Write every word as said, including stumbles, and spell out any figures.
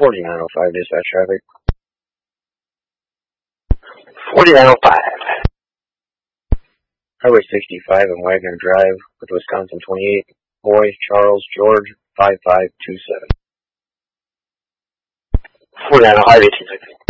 forty-nine oh five dispatch traffic. forty-nine oh five. Highway sixty-five and Wagner Drive with Wisconsin twenty-eight. Boy, Charles, George, five five two seven. forty-nine oh five, eighteen sixty.